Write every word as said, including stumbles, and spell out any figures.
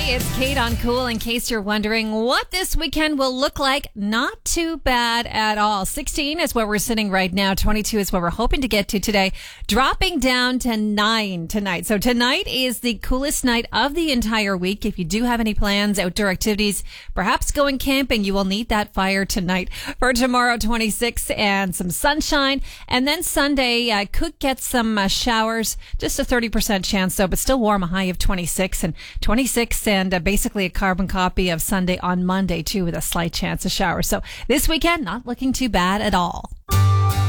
Hey, it's Kate on Cool. In case you're wondering what this weekend will look like, not too bad at all. sixteen is where we're sitting right now. twenty-two is where we're hoping to get to today. Dropping down to nine tonight. So tonight is the coolest night of the entire week. If you do have any plans, outdoor activities, perhaps going camping, you will need that fire tonight. For tomorrow, twenty-six and some sunshine. And then Sunday, uh, could get some uh, showers. Just a thirty percent chance though, but still warm, a high of twenty-six and twenty-six and uh, basically a carbon copy of Sunday on Monday too with a slight chance of showers. So this weekend, not looking too bad at all.